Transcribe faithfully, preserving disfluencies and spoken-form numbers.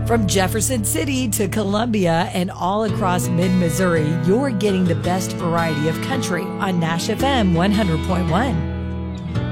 From Jefferson City to Columbia and all across mid-Missouri, you're getting the best variety of country on Nash F M one hundred point one.